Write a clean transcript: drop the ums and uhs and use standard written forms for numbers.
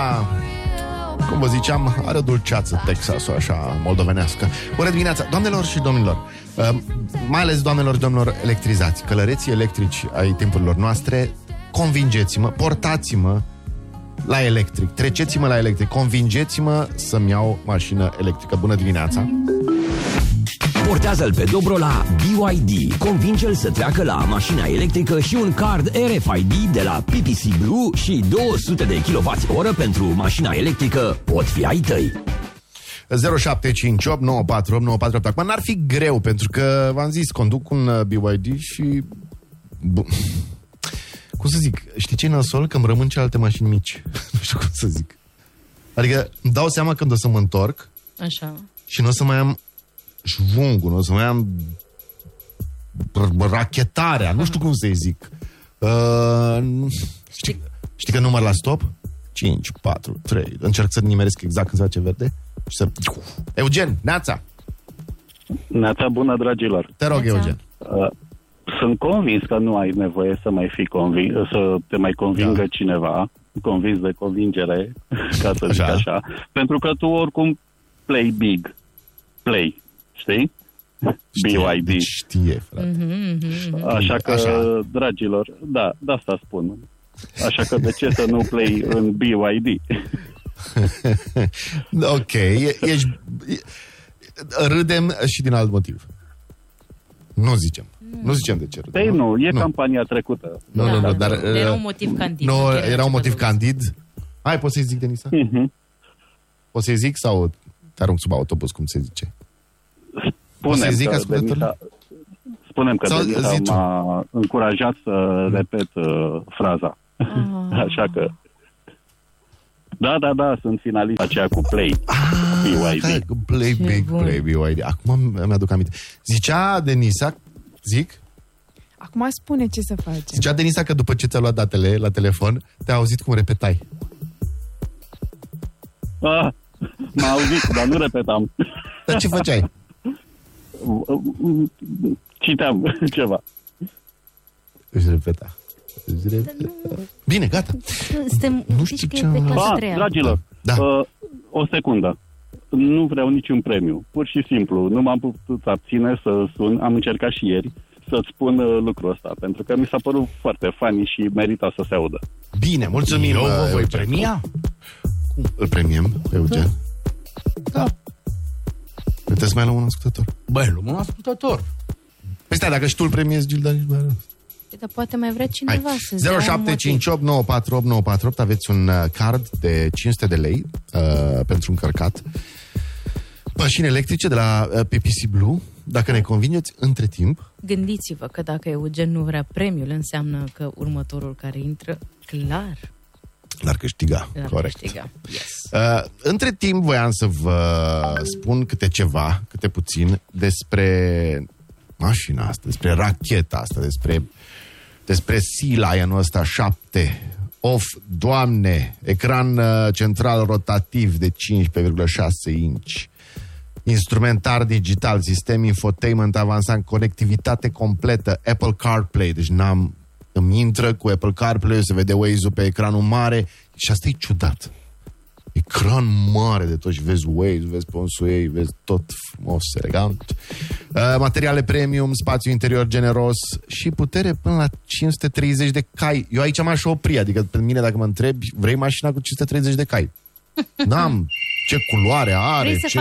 Cum vă ziceam, are o dulceață Texasul, așa, moldovenească. Bună dimineața, doamnelor și domnilor, mai ales doamnelor și domnilor electrizați, călăreții electrici ai timpurilor noastre, convingeți-mă, portați-mă la electric, treceți-mă la electric, convingeți-mă să-mi iau mașină electrică. Bună dimineața! Portează-l pe Dobro la BYD. Convinge-l să treacă la mașina electrică și un card RFID de la PPC Blue și 200 de kWh pentru mașina electrică pot fi ai tăi. 0758 948 948. Acum n-ar fi greu, pentru că v-am zis, conduc un BYD și... cum să zic, știi ce e nasol? Că îmi rămân celelalte mașini mici. Nu știu cum să zic. Adică îmi dau seama când o să mă întorc. Așa. Și nu o să mai am șvungul, nu o să mai am rachetarea, nu știu cum să-i zic. Știi că număr la stop? 5, 4, 3. Încerc să nimeresc exact când se face verde. Și să... Eugen, neața! Neața bună, dragilor! Te rog, Neața. Eugen. Sunt convins că nu ai nevoie să mai fii să te mai convingă cineva, convins de convingere, ca să zic așa, pentru că tu oricum play big. Play, știi? BYD. Știe, frate. Așa că, dragilor, da, de asta spun. Așa că de ce să nu play în BYD? Ok, râdem și din alt motiv. Nu zicem. Nu zicem de ce râdem. Păi nu, campania trecută. Nu, dar... Era un motiv candid. Nu, era un motiv candid. Hai, poți să-i zic, Denisa? Poți să-i zic sau te arunc sub autobuz, cum se zice? Spunem că Denisa m-a încurajat să repet fraza. Așa că... Da, sunt finalist aceea cu Play. BYD. Play big, Play BYD. Acum mi-aduc aminte. Zicea Denisa, Acum spune ce să faci. Zicea Denisa că după ce ți-a luat datele la telefon, te-a auzit cum repetai. M-a auzit, dar nu repetam. Dar ce făceai? Citeam ceva. Își repeta. Bine, gata. Nu știu ce... Dragilor, o secundă. Nu vreau niciun premiu. Pur și simplu, nu m-am putut abține să sun. Am încercat și ieri să-ți spun lucrul ăsta, pentru că mi s-a părut foarte funny și merita să se audă. Bine, mulțumim. Eu vă voi premia? Cum? Îl premiem pe Eugen? Da. Trebuie să mai luăm un ascultător. Băi, luăm un ascultător. Păi stai, dacă și tu îl premiezi, Gilda, nici mai... Dar poate mai vrea cineva să 0758 948 948. Aveți un card de 500 de lei pentru încărcat. Mașini electrice de la PPC Blue. Dacă ne convingeți, între timp... Gândiți-vă că dacă Eugen nu vrea premiul, înseamnă că următorul care intră, clar... L-ar câștiga, corect. Câștiga. Yes. Între timp voiam să vă spun câte puțin despre mașina asta, despre racheta asta, despre Sea Lion-ul ăsta 7. Doamne, ecran central rotativ de 15,6 inch, instrumentar digital, sistem infotainment avansat, conectivitate completă, Apple CarPlay, deci îmi intră cu Apple CarPlay, se vede Waze-ul pe ecranul mare și asta e ciudat. Ecran mare de tot și vezi Waze, vezi pe un Sway, vezi tot frumos, elegant. Materiale premium, spațiu interior generos și putere până la 530 de cai. Eu aici m-aș opri, adică pe mine dacă mă întrebi, vrei mașina cu 530 de cai? N-am ce culoare are, ce